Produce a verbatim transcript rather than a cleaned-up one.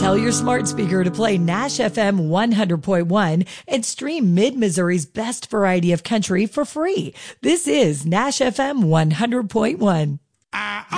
Tell your smart speaker to play Nash F M one hundred point one and stream Mid-Missouri's best variety of country for free. This is Nash F M one hundred point one.